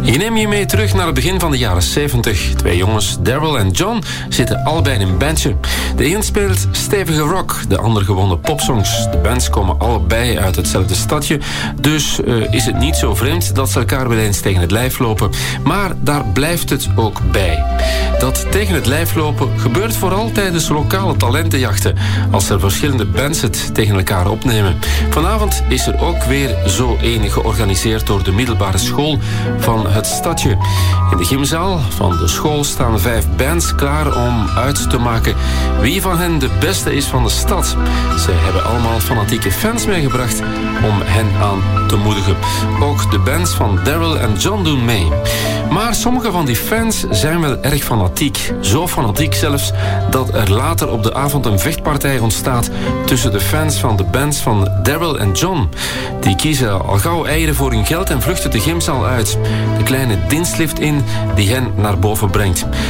Ik neem je mee terug naar het begin van de jaren 70. Twee jongens, Daryl en John, zitten allebei in een bandje. De een speelt stevige rock, de ander gewone popsongs. De bands komen allebei uit hetzelfde stadje, dus is het niet zo vreemd dat ze elkaar wel eens tegen het lijf lopen. Maar daar blijft het ook bij. Dat tegen het lijf lopen gebeurt vooral tijdens lokale talentenjachten, als er verschillende bands het tegen elkaar opnemen. Vanavond is er ook weer zo een georganiseerd door de middelbare school van het stadje. In de gymzaal van de school staan 5 bands klaar om uit te maken wie van hen de beste is van de stad. Ze hebben allemaal fanatieke fans meegebracht om hen aan te moedigen. Ook de bands van Daryl en John doen mee. Maar sommige van die fans zijn wel erg fanatiek. Zo fanatiek zelfs dat er later op de avond een vechtpartij ontstaat tussen de fans van de bands van Daryl en John. Die kiezen al gauw eieren voor hun geld en vluchten de gymzaal uit. De kleine dienstlift in die hen naar boven brengt.